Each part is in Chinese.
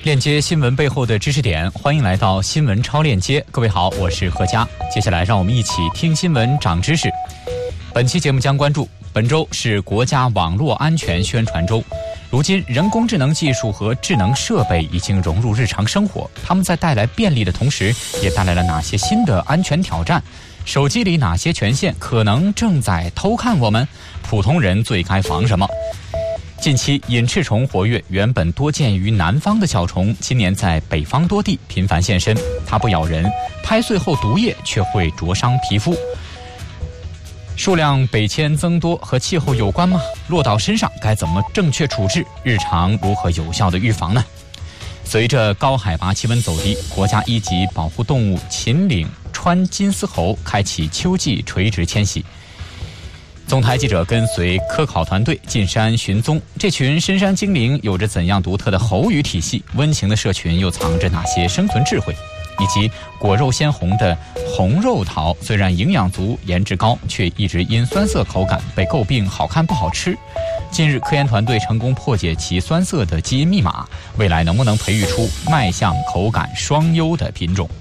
链接新闻背后的知识点，欢迎来到新闻超链接。各位好，我是何佳。接下来让我们一起听新闻长知识。本期节目将关注本周是国家网络安全宣传周。如今人工智能技术和智能设备已经融入日常生活，它们在带来便利的同时，也带来了哪些新的安全挑战？手机里哪些权限可能正在偷看我们？普通人最该防什么？近期隐翅虫活跃，原本多见于南方的小虫，今年在北方多地频繁现身。它不咬人，拍碎后毒液却会灼伤皮肤。数量北迁增多和气候有关吗？落到身上该怎么正确处置？日常如何有效的预防呢？随着高海拔气温走低，国家一级保护动物秦岭川金丝猴开启秋季垂直迁徙。总台记者跟随科考团队进山寻踪，这群深山精灵有着怎样独特的猴语体系？温情的社群又藏着哪些生存智慧？以及果肉鲜红的红肉桃，虽然营养足、颜值高，却一直因酸涩口感被诟病好看不好吃。近日，科研团队成功破解其酸涩的基因密码，未来能不能培育出卖相、口感双优的品种？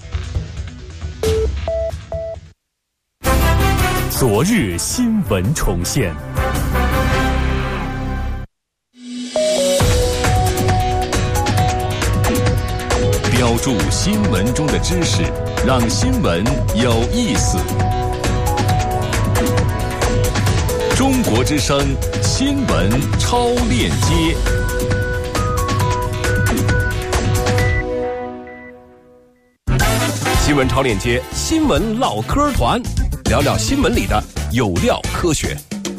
昨日新闻重现，标注新闻中的知识，让新闻有意思。中国之声新闻超链接。新闻超链接，新闻唠嗑团，聊聊新闻里的有料科学。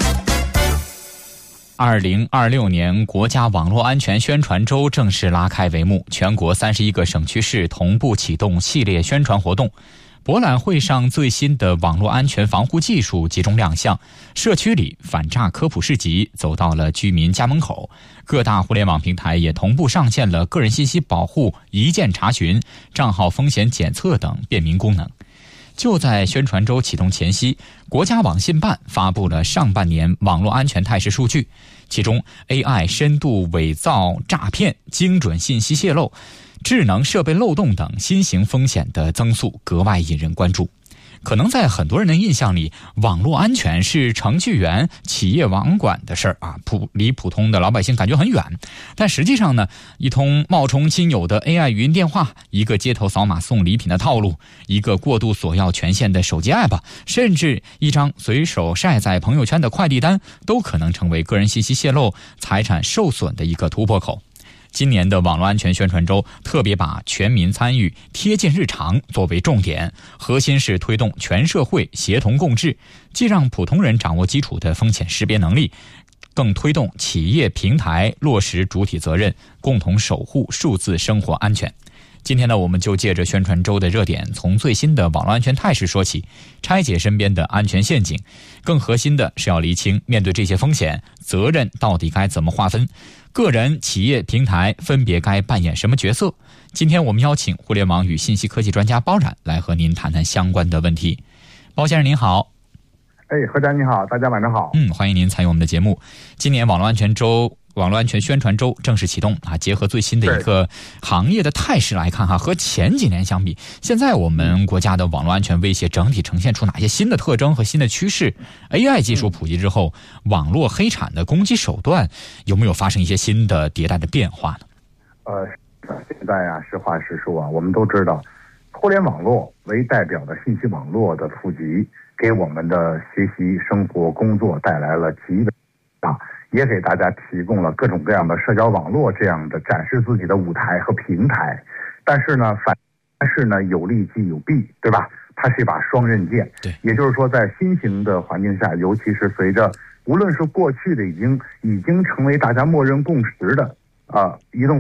2026年国家网络安全宣传周正式拉开帷幕，全国31个省区市同步启动系列宣传活动。博览会上最新的网络安全防护技术集中亮相，社区里反诈科普市集走到了居民家门口，各大互联网平台也同步上线了个人信息保护、一键查询、账号风险检测等便民功能。就在宣传周启动前夕，国家网信办发布了上半年网络安全态势数据，其中 AI 深度伪造诈骗、精准信息泄露、智能设备漏洞等新型风险的增速格外引人关注。可能在很多人的印象里，网络安全是程序员、企业网管的事儿啊，离普通的老百姓感觉很远。但实际上呢，一通冒充亲友的 AI 语音电话，一个街头扫码送礼品的套路，一个过度索要权限的手机 app， 甚至一张随手晒在朋友圈的快递单，都可能成为个人信息泄露、财产受损的一个突破口。今年的网络安全宣传周特别把全民参与、贴近日常作为重点，核心是推动全社会协同共治，既让普通人掌握基础的风险识别能力，更推动企业平台落实主体责任，共同守护数字生活安全。今天呢，我们就借着宣传周的热点，从最新的网络安全态势说起，拆解身边的安全陷阱。更核心的是要厘清，面对这些风险，责任到底该怎么划分？个人、企业、平台分别该扮演什么角色？今天我们邀请互联网与信息科技专家包冉来和您谈谈相关的问题。包先生您好。 何家你好，大家晚上好。 欢迎您参与我们的节目。今年网络安全宣传周正式启动啊，结合最新的一个行业的态势来看哈，和前几年相比，现在我们国家的网络安全威胁整体呈现出哪些新的特征和新的趋势？ AI 技术普及之后，网络黑产的攻击手段有没有发生一些新的迭代的变化呢？ 现在啊，实话实说啊，我们都知道，互联网络为代表的信息网络的普及，给我们的学习、生活、工作带来了极为大，也给大家提供了各种各样的社交网络这样的展示自己的舞台和平台。但是呢，有利即有弊，对吧？它是一把双刃剑。 对， 也就是说，在新型的环境下，尤其是随着无论是过去的已经成为大家默认共识的移动